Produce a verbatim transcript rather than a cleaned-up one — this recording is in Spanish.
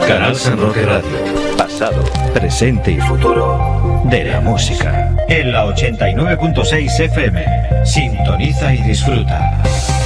Canal San Roque Radio. Pasado, presente y futuro de la música. En la ochenta y nueve punto seis F M. Sintoniza y disfruta.